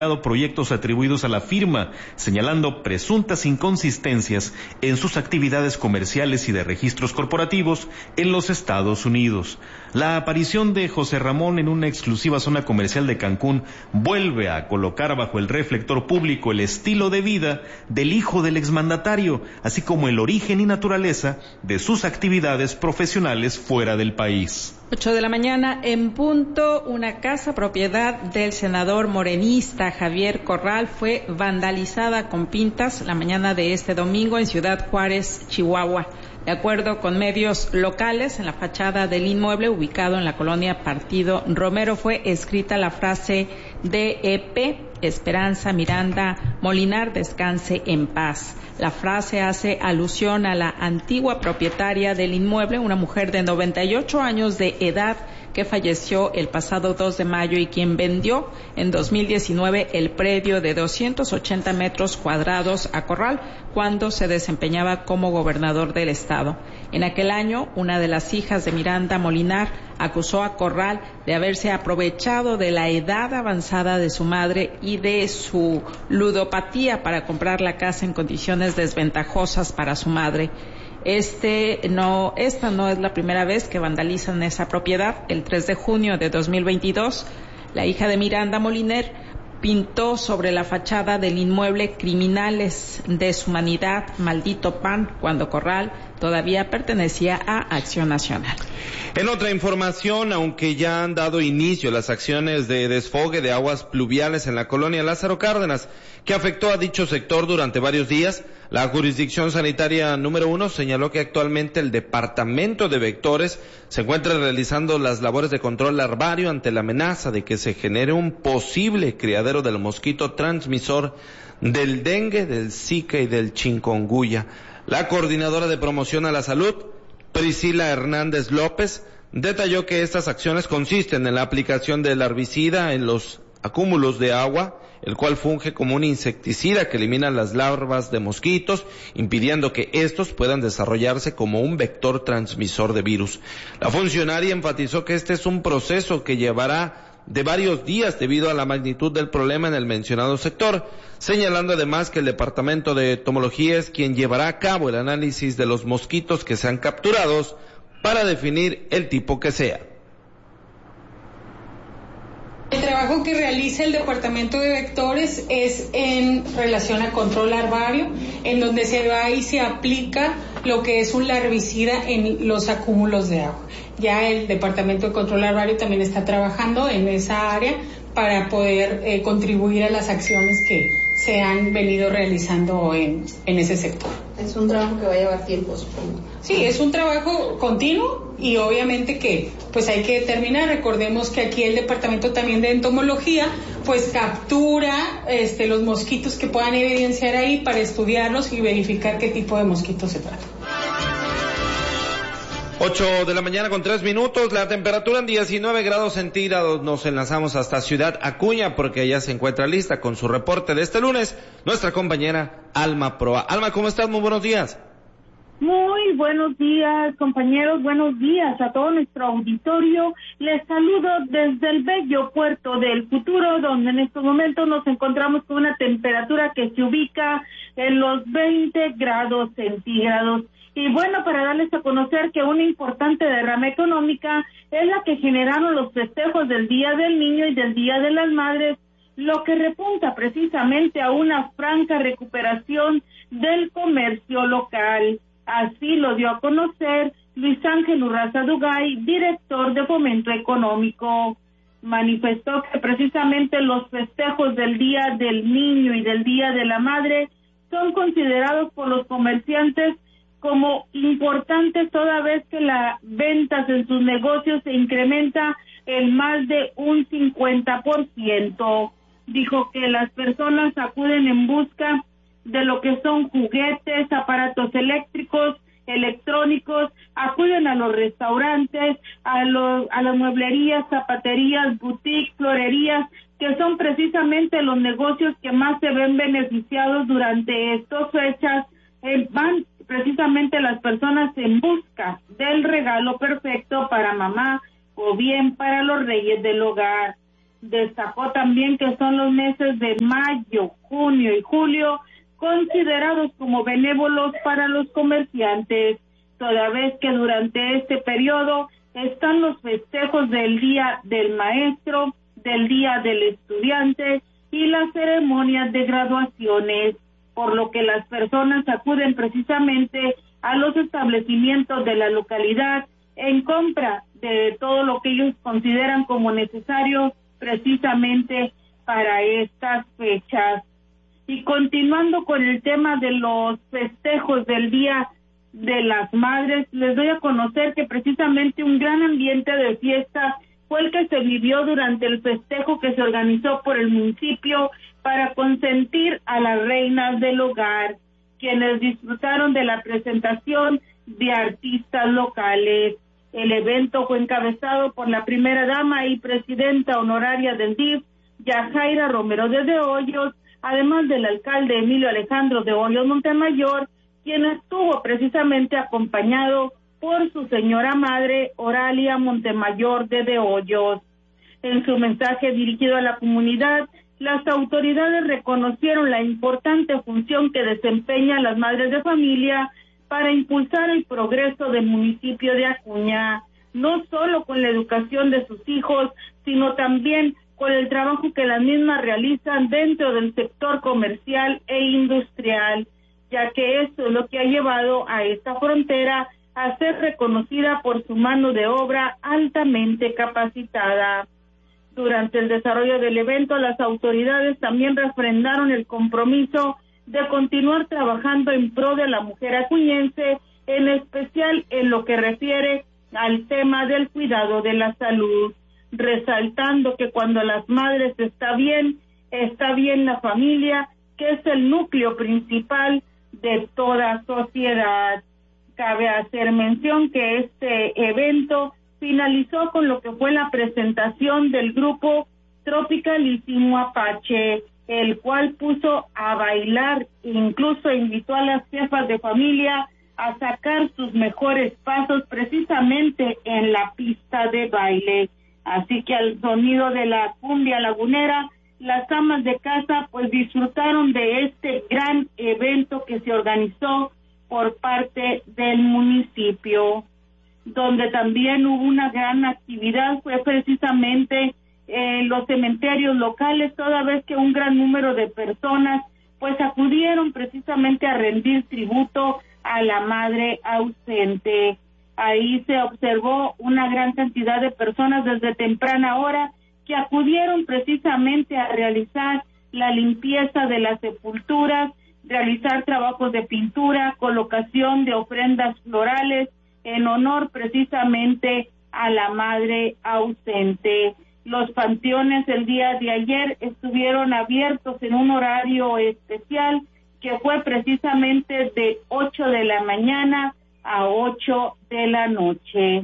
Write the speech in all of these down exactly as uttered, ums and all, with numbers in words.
proyectos atribuidos a la firma, señalando presuntas inconsistencias en sus actividades comerciales y de registros corporativos en los Estados Unidos. La aparición de José Ramón en una exclusiva zona comercial de Cancún vuelve a colocar bajo el reflector público el estilo de vida del hijo del exmandatario, así como el origen y naturaleza de sus actividades profesionales fuera del país. ocho de la mañana en punto, una casa propiedad del senador morenista Javier Corral fue vandalizada con pintas la mañana de este domingo en Ciudad Juárez, Chihuahua. De acuerdo con medios locales, en la fachada del inmueble ubicado en la colonia Partido Romero fue escrita la frase D E P, Esperanza Miranda Molinar, descanse en paz. La frase hace alusión a la antigua propietaria del inmueble, una mujer de noventa y ocho años de edad que falleció el pasado dos de mayo y quien vendió en dos mil diecinueve el predio de doscientos ochenta metros cuadrados a Corral cuando se desempeñaba como gobernador del estado. En aquel año, una de las hijas de Miranda Molinar acusó a Corral de haberse aprovechado de la edad avanzada de su madre y de su ludopatía para comprar la casa en condiciones desventajosas para su madre. Este no, esta no es la primera vez que vandalizan esa propiedad. El tres de junio de dos mil veintidós, la hija de Miranda Moliner pintó sobre la fachada del inmueble "Criminales de su humanidad, maldito P A N", cuando Corral todavía pertenecía a Acción Nacional. En otra información, aunque ya han dado inicio las acciones de desfogue de aguas pluviales en la colonia Lázaro Cárdenas, que afectó a dicho sector durante varios días, la jurisdicción sanitaria número uno señaló que actualmente el departamento de vectores se encuentra realizando las labores de control larvario ante la amenaza de que se genere un posible criadero del mosquito transmisor del dengue, del zika y del chikungunya. La coordinadora de promoción a la salud, Priscila Hernández López, detalló que estas acciones consisten en la aplicación del herbicida en los acúmulos de agua, el cual funge como un insecticida que elimina las larvas de mosquitos, impidiendo que estos puedan desarrollarse como un vector transmisor de virus. La funcionaria enfatizó que este es un proceso que llevará de varios días debido a la magnitud del problema en el mencionado sector, señalando además que el Departamento de Entomología es quien llevará a cabo el análisis de los mosquitos que sean capturados para definir el tipo que sea. El trabajo que realiza el Departamento de Vectores es en relación a control larvario, en donde se va y se aplica lo que es un larvicida en los acúmulos de agua. Ya el Departamento de Control Larvario también está trabajando en esa área para poder eh, contribuir a las acciones que se han venido realizando en, en ese sector. Es un trabajo que va a llevar tiempo, supongo. Sí, es un trabajo continuo y obviamente que pues hay que determinar. Recordemos que aquí el Departamento también de Entomología pues captura este, los mosquitos que puedan evidenciar ahí para estudiarlos y verificar qué tipo de mosquitos se trata. ocho de la mañana con tres minutos, la temperatura en diecinueve grados centígrados. Nos enlazamos hasta Ciudad Acuña porque allá se encuentra lista con su reporte de este lunes nuestra compañera Alma Proa. Alma, ¿cómo estás? Muy buenos días. Muy buenos días, compañeros, buenos días a todo nuestro auditorio. Les saludo desde el bello puerto del Futuro, donde en estos momentos nos encontramos con una temperatura que se ubica en los veinte grados centígrados. Y bueno, para darles a conocer que una importante derrama económica es la que generaron los festejos del Día del Niño y del Día de las Madres, lo que repunta precisamente a una franca recuperación del comercio local. Así lo dio a conocer Luis Ángel Urraza Dugay, director de Fomento Económico. Manifestó que precisamente los festejos del Día del Niño y del Día de la Madre son considerados por los comerciantes como importantes toda vez que las ventas en sus negocios se incrementa en más de un cincuenta por ciento. Dijo que las personas acuden en busca de lo que son juguetes, aparatos eléctricos, electrónicos, acuden a los restaurantes, a los a las mueblerías, zapaterías, boutiques, florerías, que son precisamente los negocios que más se ven beneficiados durante estas fechas. Eh, van precisamente las personas en busca del regalo perfecto para mamá o bien para los reyes del hogar. Destacó también que son los meses de mayo, junio y julio considerados como benévolos para los comerciantes, toda vez que durante este periodo están los festejos del Día del Maestro, del Día del Estudiante y las ceremonias de graduaciones, por lo que las personas acuden precisamente a los establecimientos de la localidad en compra de todo lo que ellos consideran como necesario precisamente para estas fechas. Y continuando con el tema de los festejos del Día de las Madres, les doy a conocer que precisamente un gran ambiente de fiesta fue el que se vivió durante el festejo que se organizó por el municipio para consentir a las reinas del hogar, quienes disfrutaron de la presentación de artistas locales. El evento fue encabezado por la primera dama y presidenta honoraria del D I F, Yajaira Romero de Hoyos, además del alcalde Emilio Alejandro de Hoyos Montemayor, quien estuvo precisamente acompañado por su señora madre, Oralia Montemayor de De Hoyos. En su mensaje dirigido a la comunidad, las autoridades reconocieron la importante función que desempeñan las madres de familia para impulsar el progreso del municipio de Acuña, no solo con la educación de sus hijos, sino también con el trabajo que las mismas realizan dentro del sector comercial e industrial, ya que esto es lo que ha llevado a esta frontera a ser reconocida por su mano de obra altamente capacitada. Durante el desarrollo del evento, las autoridades también refrendaron el compromiso de continuar trabajando en pro de la mujer acuñense, en especial en lo que refiere al tema del cuidado de la salud, resaltando que cuando las madres está bien, está bien la familia, que es el núcleo principal de toda sociedad. Cabe hacer mención que este evento finalizó con lo que fue la presentación del grupo Tropicalísimo Apache, el cual puso a bailar, incluso invitó a las jefas de familia a sacar sus mejores pasos precisamente en la pista de baile. Así que al sonido de la cumbia lagunera, las amas de casa pues disfrutaron de este gran evento que se organizó por parte del municipio. Donde también hubo una gran actividad fue precisamente en los cementerios locales, toda vez que un gran número de personas pues acudieron precisamente a rendir tributo a la madre ausente. Ahí se observó una gran cantidad de personas desde temprana hora que acudieron precisamente a realizar la limpieza de las sepulturas, realizar trabajos de pintura, colocación de ofrendas florales en honor precisamente a la madre ausente. Los panteones el día de ayer estuvieron abiertos en un horario especial que fue precisamente de ocho de la mañana a ocho de la noche.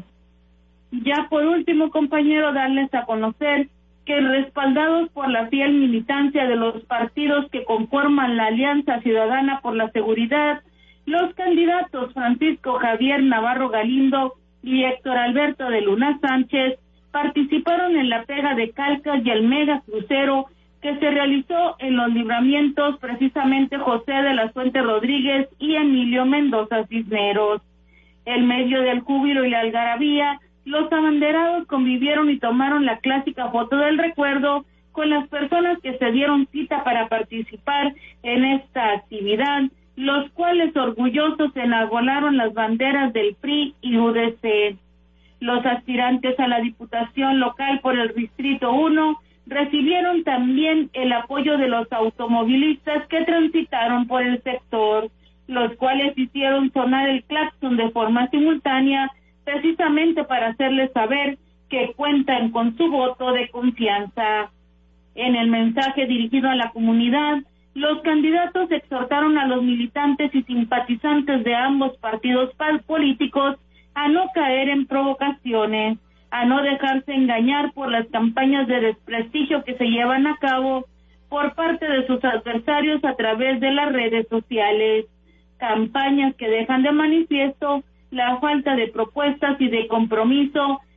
Ya por último, compañero, darles a conocer que respaldados por la fiel militancia de los partidos que conforman la Alianza Ciudadana por la Seguridad, los candidatos Francisco Javier Navarro Galindo y Héctor Alberto de Luna Sánchez participaron en la pega de calcas y el mega crucero que se realizó en los libramientos precisamente José de la Fuente Rodríguez y Emilio Mendoza Cisneros. En medio del júbilo y la algarabía, los abanderados convivieron y tomaron la clásica foto del recuerdo con las personas que se dieron cita para participar en esta actividad, los cuales orgullosos enarbolaron las banderas del P R I y U D C. Los aspirantes a la Diputación Local por el Distrito uno recibieron también el apoyo de los automovilistas que transitaron por el sector, los cuales hicieron sonar el claxon de forma simultánea precisamente para hacerles saber que cuentan con su voto de confianza. En el mensaje dirigido a la comunidad, los candidatos exhortaron a los militantes y simpatizantes de ambos partidos políticos a no caer en provocaciones, a no dejarse engañar por las campañas de desprestigio que se llevan a cabo por parte de sus adversarios a través de las redes sociales, campañas que dejan de manifiesto la falta de propuestas y de compromiso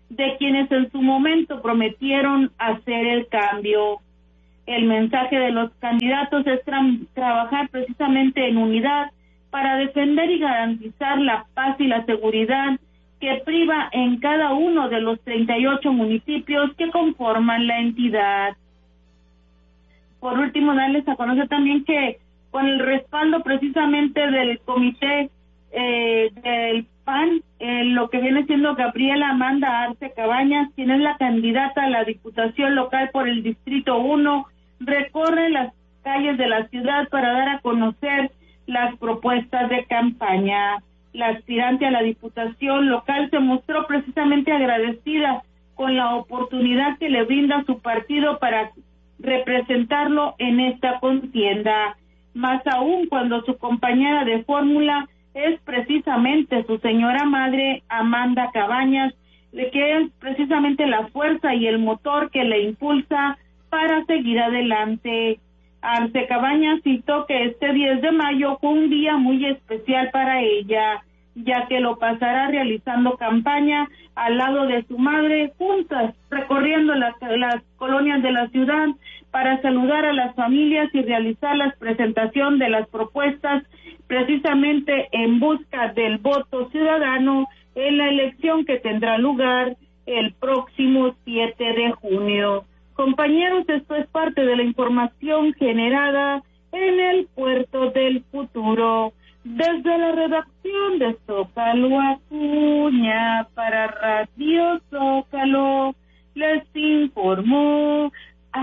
de quienes en su momento prometieron hacer el cambio. El mensaje de los candidatos es tra- trabajar precisamente en unidad para defender y garantizar la paz y la seguridad que priva en cada uno de los treinta y ocho municipios que conforman la entidad. Por último, darles a conocer también que con el respaldo precisamente del comité eh, del P A N, eh, lo que viene siendo Gabriela Amanda Arce Cabañas, quien es la candidata a la Diputación Local por el Distrito uno, recorre las calles de la ciudad para dar a conocer las propuestas de campaña. La aspirante a la Diputación Local se mostró precisamente agradecida con la oportunidad que le brinda su partido para representarlo en esta contienda, más aún cuando su compañera de fórmula es precisamente su señora madre, Amanda Cabañas, de que es precisamente la fuerza y el motor que le impulsa para seguir adelante. Arce Cabañas citó que este diez de mayo fue un día muy especial para ella, ya que lo pasará realizando campaña al lado de su madre, juntas, recorriendo las, las colonias de la ciudad para saludar a las familias y realizar la presentación de las propuestas precisamente en busca del voto ciudadano en la elección que tendrá lugar el próximo siete de junio. Compañeros, esto es parte de la información generada en el Puerto del Futuro. Desde la redacción de Zócalo Acuña para Radio Zócalo, les informó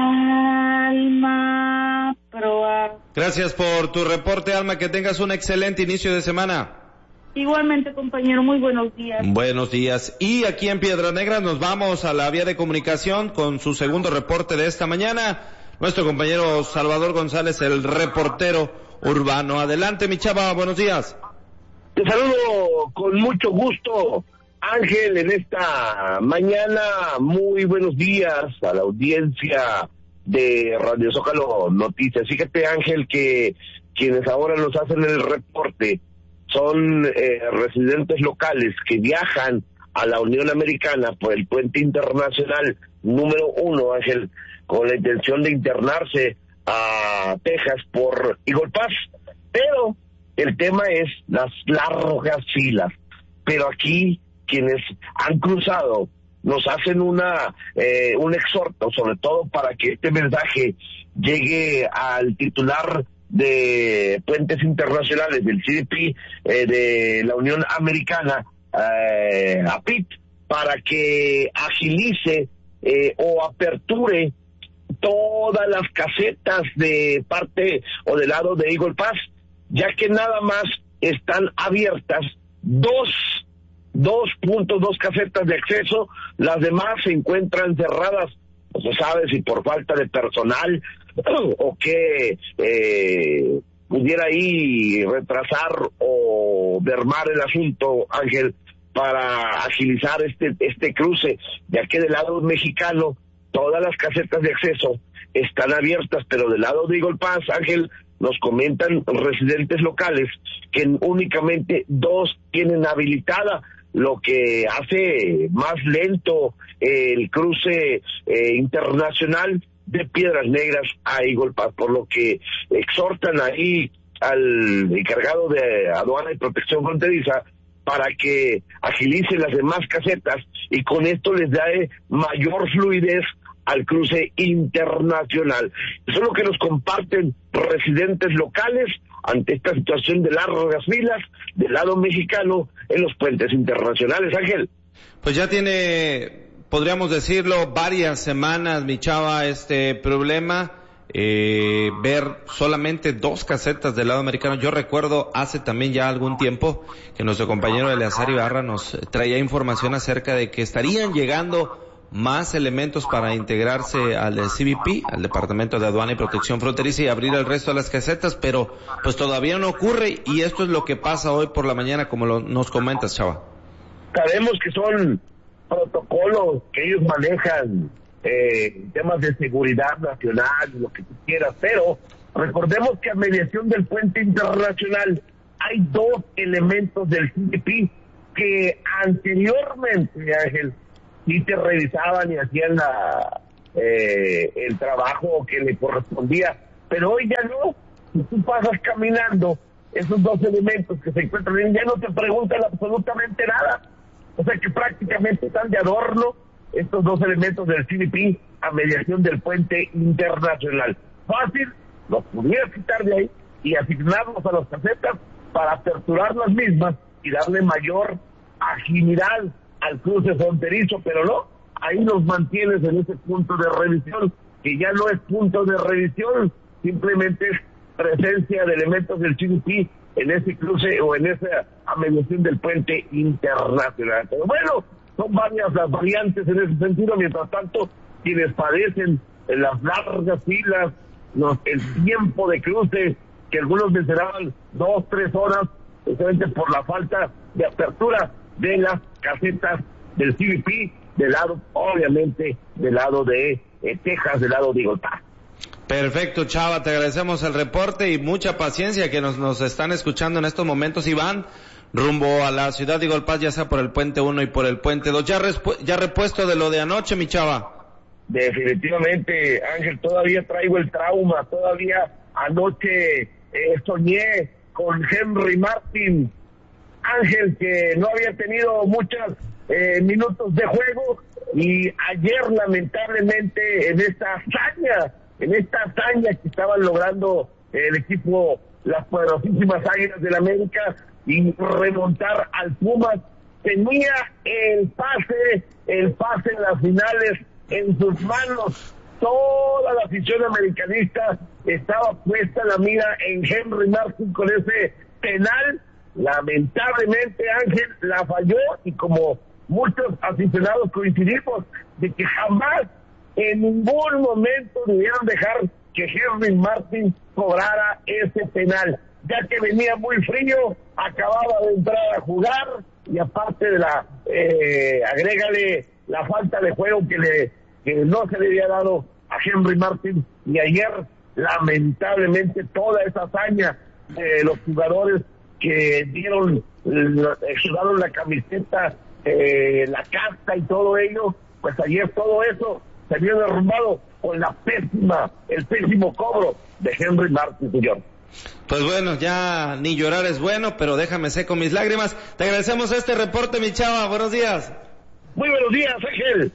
Alma Proa. Gracias por tu reporte, Alma, que tengas un excelente inicio de semana. Igualmente, compañero, muy buenos días. Buenos días. Y aquí en Piedras Negras nos vamos a la vía de comunicación con su segundo reporte de esta mañana. Nuestro compañero Salvador González, el reportero urbano. Adelante, mi chava, buenos días. Te saludo con mucho gusto, Ángel, en esta mañana. Muy buenos días a la audiencia de Radio Zócalo Noticias. Fíjate, Ángel, que quienes ahora nos hacen el reporte son eh, residentes locales que viajan a la Unión Americana por el puente internacional número uno, Ángel, con la intención de internarse a Texas por Eagle Pass, pero el tema es las largas filas. Pero aquí quienes han cruzado nos hacen una eh, un exhorto, sobre todo para que este mensaje llegue al titular de puentes internacionales del C D P eh, de la Unión Americana, eh, a P I T, para que agilice eh, o aperture todas las casetas de parte o del lado de Eagle Pass, ya que nada más están abiertas dos dos puntos, dos casetas de acceso, las demás se encuentran cerradas, no se sabe si por falta de personal o que eh, pudiera ahí retrasar o mermar el asunto, Ángel, para agilizar este este cruce, ya que del lado mexicano todas las casetas de acceso están abiertas, pero del lado de Eagle Pass, Ángel, nos comentan residentes locales que únicamente dos tienen habilitada, lo que hace más lento el cruce eh, internacional de Piedras Negras a Eagle Pass, por lo que exhortan ahí al encargado de aduana y protección fronteriza para que agilice las demás casetas y con esto les da mayor fluidez al cruce internacional. Eso es lo que nos comparten residentes locales ante esta situación de largas filas del lado mexicano en los puentes internacionales, Ángel. Pues ya tiene, podríamos decirlo, varias semanas, mi chava, este problema, eh, ver solamente dos casetas del lado americano. Yo recuerdo hace también ya algún tiempo que nuestro compañero Eleazar Ibarra nos traía información acerca de que estarían llegando más elementos para integrarse al C B P, al Departamento de Aduana y Protección Fronteriza, y abrir el resto de las casetas, pero pues todavía no ocurre, y esto es lo que pasa hoy por la mañana, como lo, nos comentas, chava. Sabemos que son protocolos que ellos manejan, eh, temas de seguridad nacional, lo que tú quieras, pero recordemos que a mediación del puente internacional hay dos elementos del C B P que anteriormente, Ángel, sí te revisaban y hacían la, eh, el trabajo que le correspondía, pero hoy ya no. Si tú pasas caminando, esos dos elementos que se encuentran ya no te preguntan absolutamente nada. O sea que prácticamente están de adorno estos dos elementos del C B P a mediación del puente internacional. Fácil, los pudieras quitar de ahí y asignarlos a las casetas para aperturar las mismas y darle mayor agilidad al cruce fronterizo, pero no, ahí los mantienes en ese punto de revisión, que ya no es punto de revisión, simplemente es presencia de elementos del C B P en ese cruce o en esa mediación del puente internacional. Pero bueno, son varias las variantes en ese sentido. Mientras tanto, quienes padecen en las largas filas, los, el tiempo de cruce, que algunos mencionaban dos, tres horas, precisamente por la falta de apertura de las casetas del C B P, del lado, obviamente, del lado de eh, Texas, del lado de Igotá. Perfecto, Chava, te agradecemos el reporte y mucha paciencia que nos, nos están escuchando en estos momentos, Iván, rumbo a la ciudad de Igolpaz, ya sea por el puente uno y por el puente dos. ¿Ya, respu- ya repuesto de lo de anoche, mi Chava? Definitivamente, Ángel, todavía traigo el trauma, todavía anoche eh, soñé con Henry Martin, Ángel, que no había tenido muchos eh, minutos de juego, y ayer lamentablemente en esta hazaña, en esta hazaña que estaban logrando el equipo, las poderosísimas Águilas del América, y remontar al Pumas, tenía el pase, el pase en las finales en sus manos. Toda la afición americanista estaba puesta la mira en Henry Martin con ese penal. Lamentablemente, Ángel, la falló, y como muchos aficionados coincidimos de que jamás, en ningún momento, debieron dejar que Henry Martin cobrara ese penal, ya que venía muy frío, acababa de entrar a jugar, y aparte de la, eh, agrégale la falta de juego que le que no se le había dado a Henry Martin, y ayer, lamentablemente, toda esa hazaña de los jugadores que dieron, sudaron la camiseta, eh, la casta y todo ello, pues ayer todo eso se vio derrumbado con la pésima, el pésimo cobro de Henry Martin, señor. Pues bueno, ya ni llorar es bueno, pero déjame seco mis lágrimas. Te agradecemos este reporte, mi Chava. Buenos días. Muy buenos días, Ángel.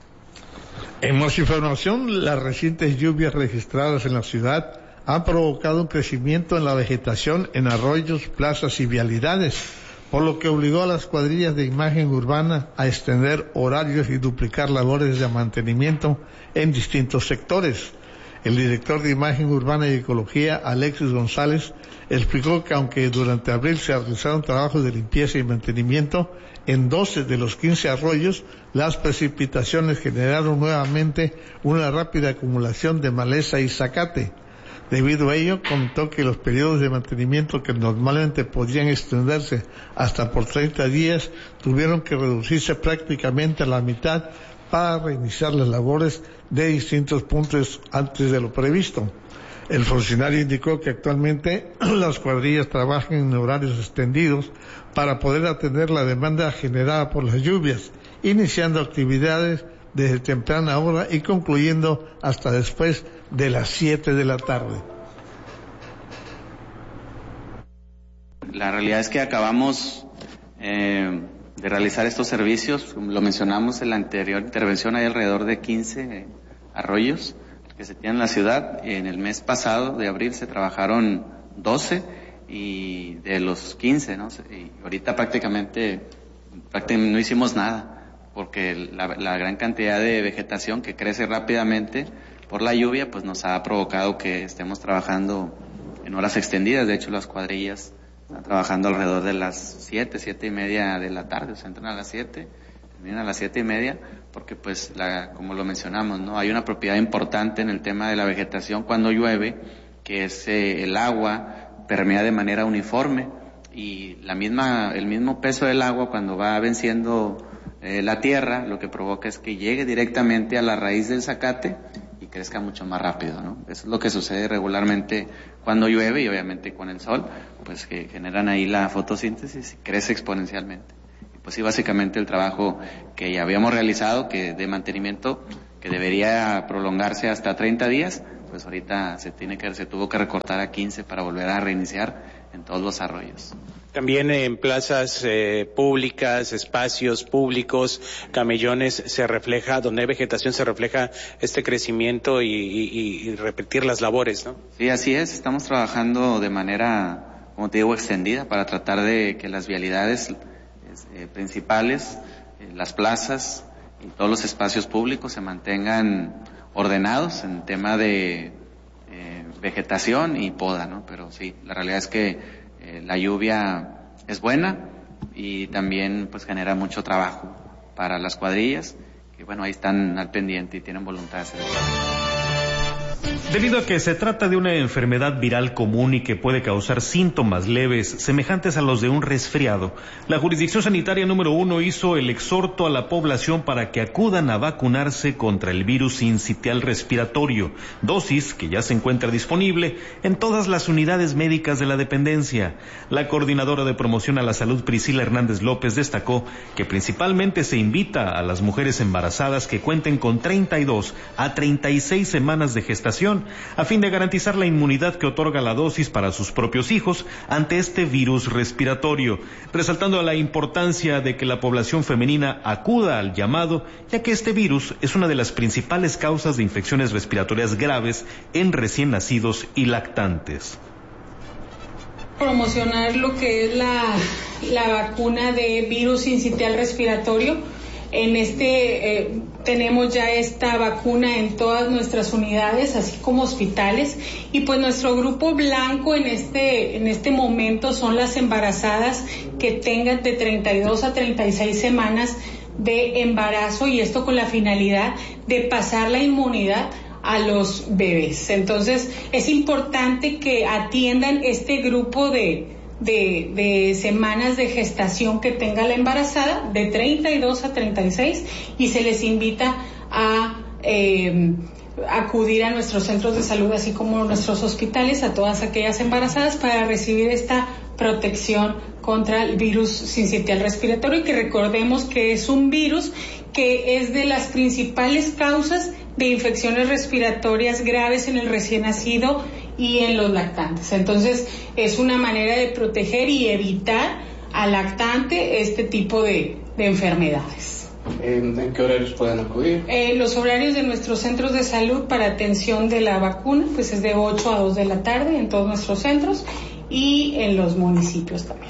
En más información, las recientes lluvias registradas en la ciudad han provocado un crecimiento en la vegetación en arroyos, plazas y vialidades, por lo que obligó a las cuadrillas de imagen urbana a extender horarios y duplicar labores de mantenimiento en distintos sectores. El director de Imagen Urbana y Ecología, Alexis González, explicó que aunque durante abril se realizaron trabajos de limpieza y mantenimiento en doce de los quince arroyos, las precipitaciones generaron nuevamente una rápida acumulación de maleza y zacate. Debido a ello, contó que los periodos de mantenimiento, que normalmente podían extenderse hasta por treinta días, tuvieron que reducirse prácticamente a la mitad para reiniciar las labores de distintos puntos antes de lo previsto. El funcionario indicó que actualmente las cuadrillas trabajan en horarios extendidos para poder atender la demanda generada por las lluvias, iniciando actividades desde temprana hora y concluyendo hasta después de las siete de la tarde. La realidad es que acabamos eh, de realizar estos servicios, lo mencionamos en la anterior intervención, hay alrededor de quince arroyos que se tienen en la ciudad. En el mes pasado de abril se trabajaron doce, y de los quince, ¿no? Y ahorita prácticamente, prácticamente no hicimos nada, porque la, la gran cantidad de vegetación que crece rápidamente por la lluvia, pues nos ha provocado que estemos trabajando en horas extendidas. De hecho, las cuadrillas están trabajando alrededor de las siete, siete y media de la tarde, o sea, entran a las siete, terminan a las siete y media, porque pues, la, como lo mencionamos, ¿no? Hay una propiedad importante en el tema de la vegetación cuando llueve, que es eh, el agua permea de manera uniforme, y la misma, el mismo peso del agua cuando va venciendo eh, la tierra, lo que provoca es que llegue directamente a la raíz del zacate y crezca mucho más rápido, ¿no? Eso es lo que sucede regularmente cuando llueve, y obviamente con el sol, pues que generan ahí la fotosíntesis y crece exponencialmente. pues sí, básicamente el trabajo que ya habíamos realizado, que de mantenimiento, que debería prolongarse hasta treinta días, pues ahorita se tiene que, se tuvo que recortar a quince para volver a reiniciar en todos los arroyos. También en plazas eh, públicas, espacios públicos, camellones, se refleja, donde hay vegetación se refleja este crecimiento y, y, y repetir las labores, ¿no? Sí, así es, estamos trabajando de manera, como te digo, extendida para tratar de que las vialidades eh, principales, eh, las plazas y todos los espacios públicos se mantengan ordenados en tema de eh, vegetación y poda, ¿no? Pero sí, la realidad es que Eh, la lluvia es buena y también pues genera mucho trabajo para las cuadrillas, que bueno, ahí están al pendiente y tienen voluntad de hacerlo. Debido a que se trata de una enfermedad viral común y que puede causar síntomas leves semejantes a los de un resfriado, la Jurisdicción Sanitaria número uno hizo el exhorto a la población para que acudan a vacunarse contra el virus sincitial respiratorio, dosis que ya se encuentra disponible en todas las unidades médicas de la dependencia. La coordinadora de promoción a la salud, Priscila Hernández López, destacó que principalmente se invita a las mujeres embarazadas que cuenten con treinta y dos a treinta y seis semanas de gestación, a fin de garantizar la inmunidad que otorga la dosis para sus propios hijos ante este virus respiratorio, resaltando la importancia de que la población femenina acuda al llamado, ya que este virus es una de las principales causas de infecciones respiratorias graves en recién nacidos y lactantes. Promocionar lo que es la, la vacuna de virus sincitial respiratorio. En este eh, tenemos ya esta vacuna en todas nuestras unidades, así como hospitales, y pues nuestro grupo blanco en este en este momento son las embarazadas que tengan de treinta y dos a treinta y seis semanas de embarazo, y esto con la finalidad de pasar la inmunidad a los bebés. Entonces es importante que atiendan este grupo de De, de semanas de gestación que tenga la embarazada, de treinta y dos a treinta y seis, y se les invita a eh, acudir a nuestros centros de salud, así como a nuestros hospitales, a todas aquellas embarazadas, para recibir esta protección contra el virus sincitial respiratorio, y que recordemos que es un virus que es de las principales causas de infecciones respiratorias graves en el recién nacido y en los lactantes. Entonces es una manera de proteger y evitar al lactante este tipo de, de enfermedades. ¿En, ¿En qué horarios pueden acudir? Eh, los horarios de nuestros centros de salud para atención de la vacuna pues es de ocho a dos de la tarde en todos nuestros centros y en los municipios también.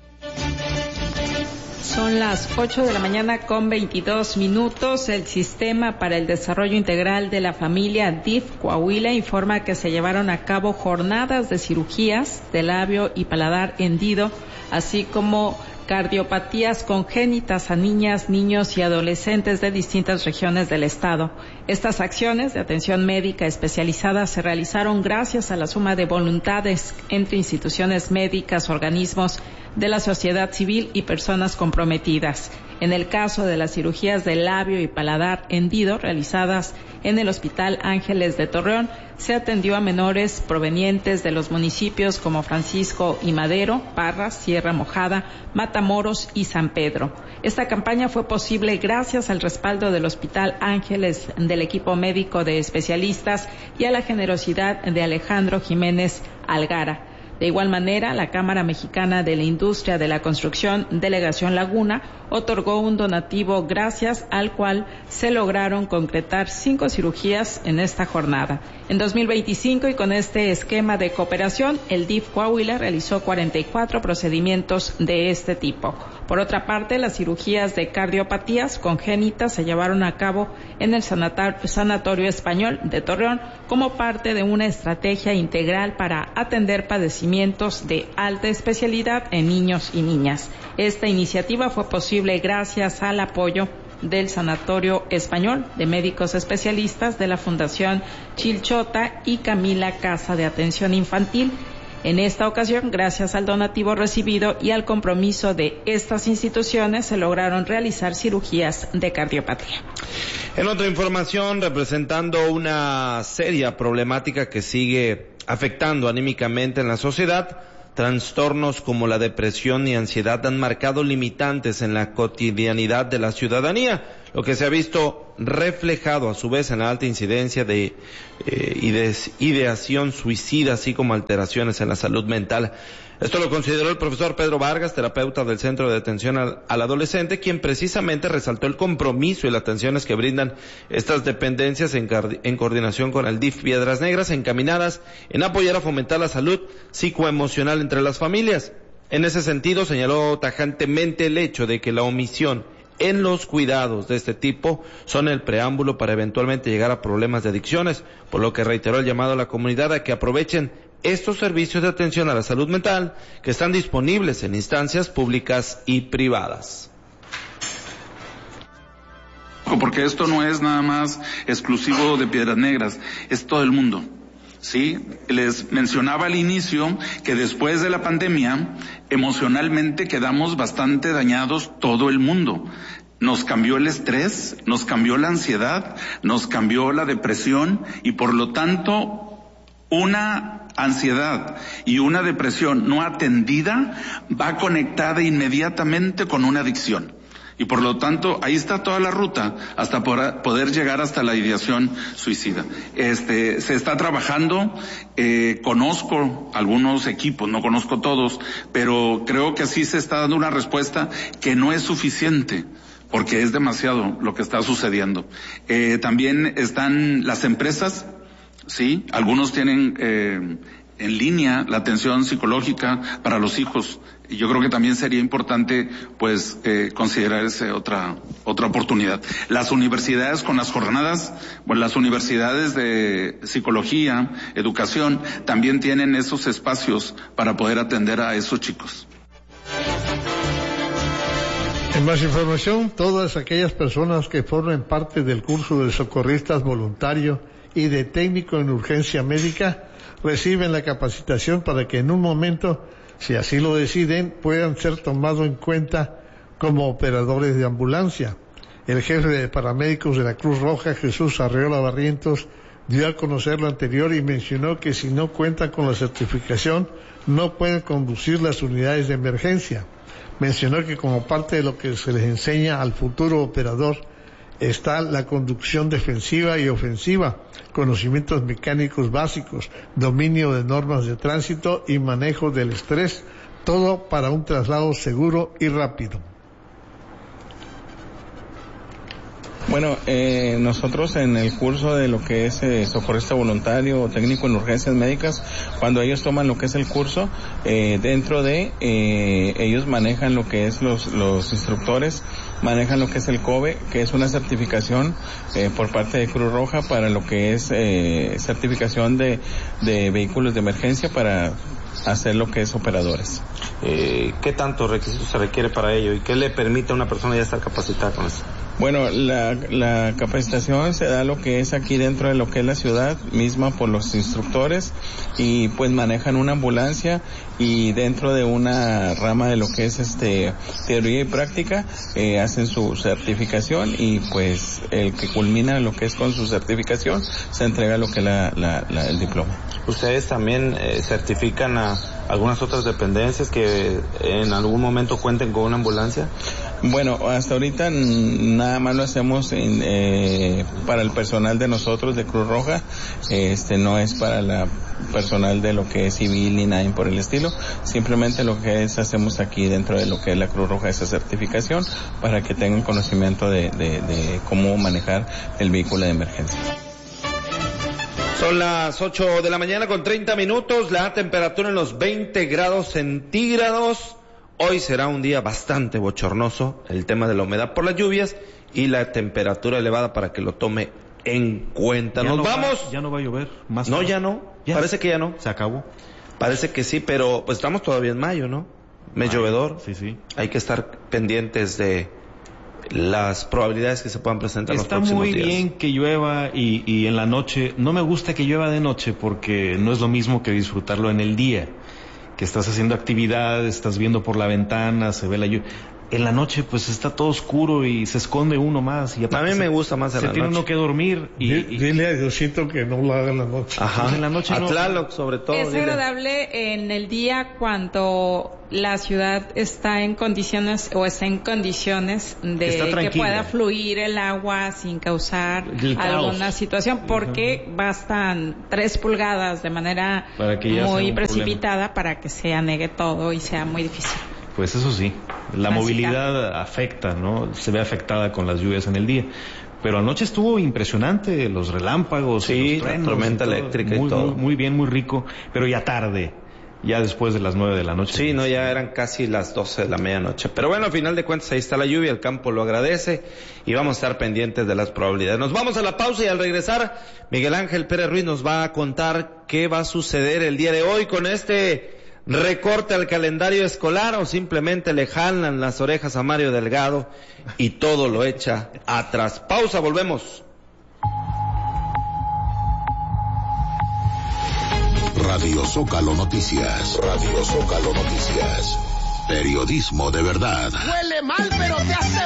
Son las ocho de la mañana con veintidós minutos. El Sistema para el Desarrollo Integral de la Familia, D I F Coahuila, informa que se llevaron a cabo jornadas de cirugías de labio y paladar hendido, así como cardiopatías congénitas a niñas, niños y adolescentes de distintas regiones del estado. Estas acciones de atención médica especializada se realizaron gracias a la suma de voluntades entre instituciones médicas, organismos de la sociedad civil y personas comprometidas. En el caso de las cirugías de labio y paladar hendido realizadas en el Hospital Ángeles de Torreón, se atendió a menores provenientes de los municipios como Francisco y Madero, Parras, Sierra Mojada, Matamoros y San Pedro. Esta campaña fue posible gracias al respaldo del Hospital Ángeles, del equipo médico de especialistas y a la generosidad de Alejandro Jiménez Algara. De igual manera, la Cámara Mexicana de la Industria de la Construcción, Delegación Laguna, otorgó un donativo gracias al cual se lograron concretar cinco cirugías en esta jornada. En dos mil veinticinco, y con este esquema de cooperación, el D I F Coahuila realizó cuarenta y cuatro procedimientos de este tipo. Por otra parte, las cirugías de cardiopatías congénitas se llevaron a cabo en el Sanatorio Español de Torreón como parte de una estrategia integral para atender padecimientos de alta especialidad en niños y niñas. Esta iniciativa fue posible gracias al apoyo del Sanatorio Español, de médicos especialistas de la Fundación Chilchota y Camila Casa de Atención Infantil. En esta ocasión, gracias al donativo recibido y al compromiso de estas instituciones, se lograron realizar cirugías de cardiopatía. En otra información, representando una seria problemática que sigue afectando anímicamente en la sociedad, trastornos como la depresión y ansiedad han marcado limitantes en la cotidianidad de la ciudadanía, lo que se ha visto reflejado a su vez en la alta incidencia de eh, ideación suicida, así como alteraciones en la salud mental. Esto lo consideró el profesor Pedro Vargas, terapeuta del Centro de Atención al, al Adolescente, quien precisamente resaltó el compromiso y las atenciones que brindan estas dependencias en, en coordinación con el D I F Piedras Negras, encaminadas en apoyar a fomentar la salud psicoemocional entre las familias. En ese sentido, señaló tajantemente el hecho de que la omisión en los cuidados de este tipo son el preámbulo para eventualmente llegar a problemas de adicciones, por lo que reiteró el llamado a la comunidad a que aprovechen estos servicios de atención a la salud mental que están disponibles en instancias públicas y privadas. Porque esto no es nada más exclusivo de Piedras Negras, es todo el mundo. Sí, les mencionaba al inicio que después de la pandemia, emocionalmente quedamos bastante dañados todo el mundo. Nos cambió el estrés, nos cambió la ansiedad, nos cambió la depresión y por lo tanto una ansiedad y una depresión no atendida va conectada inmediatamente con una adicción. Y por lo tanto, ahí está toda la ruta hasta poder llegar hasta la ideación suicida. Este, se está trabajando, eh, conozco algunos equipos, no conozco todos, pero creo que sí se está dando una respuesta que no es suficiente, porque es demasiado lo que está sucediendo. Eh, también están las empresas, sí, algunos tienen, eh, en línea la atención psicológica para los hijos. Y yo creo que también sería importante, pues, eh, considerar esa otra, otra oportunidad. Las universidades con las jornadas, bueno, las universidades de psicología, educación, también tienen esos espacios para poder atender a esos chicos. En más información, todas aquellas personas que formen parte del curso de socorristas voluntario y de técnico en urgencia médica reciben la capacitación para que en un momento, si así lo deciden, puedan ser tomados en cuenta como operadores de ambulancia. El jefe de paramédicos de la Cruz Roja, Jesús Arreola Barrientos, dio a conocer lo anterior y mencionó que si no cuentan con la certificación, no pueden conducir las unidades de emergencia. Mencionó que como parte de lo que se les enseña al futuro operador está la conducción defensiva y ofensiva, conocimientos mecánicos básicos, dominio de normas de tránsito y manejo del estrés, todo para un traslado seguro y rápido. Bueno, eh, nosotros en el curso de lo que es eh, socorrista voluntario o técnico en urgencias médicas, cuando ellos toman lo que es el curso, eh, dentro de eh, ellos manejan lo que es los, los instructores, manejan lo que es el COBE, que es una certificación eh, por parte de Cruz Roja para lo que es eh, certificación de, de vehículos de emergencia para hacer lo que es operadores. Eh, ¿Qué tantos requisitos se requiere para ello y qué le permite a una persona ya estar capacitada con eso? Bueno, la, la capacitación se da lo que es aquí dentro de lo que es la ciudad misma por los instructores y pues manejan una ambulancia y dentro de una rama de lo que es este teoría y práctica eh, hacen su certificación y pues el que culmina lo que es con su certificación se entrega lo que es la, la, la, el diploma. ¿Ustedes también eh, certifican a algunas otras dependencias que en algún momento cuenten con una ambulancia? Bueno, hasta ahorita nada más lo hacemos en, eh, para el personal de nosotros de Cruz Roja, este no es para la personal de lo que es civil ni nada por el estilo, simplemente lo que es hacemos aquí dentro de lo que es la Cruz Roja esa certificación para que tengan conocimiento de, de, de cómo manejar el vehículo de emergencia. Son las ocho de la mañana con treinta minutos, la temperatura en los veinte grados centígrados. Hoy será un día bastante bochornoso, el tema de la humedad por las lluvias y la temperatura elevada para que lo tome en cuenta. Ya Nos no vamos. Va, ya no va a llover. Más no, tarde. ya no. Ya. Parece que ya no. Se acabó. Parece que sí, pero pues estamos todavía en mayo, ¿no? Mes Mayo, llovedor. Sí, sí. Hay que estar pendientes de las probabilidades que se puedan presentar en los próximos días. Está muy bien que llueva y, y en la noche. No me gusta que llueva de noche porque no es lo mismo que disfrutarlo en el día. Que estás haciendo actividad, estás viendo por la ventana, se ve la lluvia. en la noche pues está todo oscuro y se esconde uno más. Y a mí me gusta más en la noche. Se tiene uno que dormir. Y, y... Dile a Diosito que no lo haga en la noche. Ajá, en la noche a no. Tlaloc sobre todo. Es dile. agradable en el día cuando la ciudad está en condiciones o está en condiciones de que pueda fluir el agua sin causar alguna situación, porque uh-huh. bastan tres pulgadas de manera muy precipitada para que se anegue todo y sea muy difícil. Pues eso sí, la movilidad afecta, ¿no? Se ve afectada con las lluvias en el día. Pero anoche estuvo impresionante, los relámpagos, sí, los trenos, la tormenta eléctrica muy, y todo. Muy, muy bien, muy rico, pero ya tarde, ya después de las nueve de la noche. Sí, no, ya eran casi las doce de la medianoche. Pero bueno, a final de cuentas ahí está la lluvia, el campo lo agradece y vamos a estar pendientes de las probabilidades. Nos vamos a la pausa y al regresar, Miguel Ángel Pérez Ruiz nos va a contar qué va a suceder el día de hoy con este recorte al calendario escolar o simplemente le jalan las orejas a Mario Delgado y todo lo echa atrás. Pausa, volvemos. Radio Zócalo Noticias. Radio Zócalo Noticias. Periodismo de verdad. Huele mal, pero te hace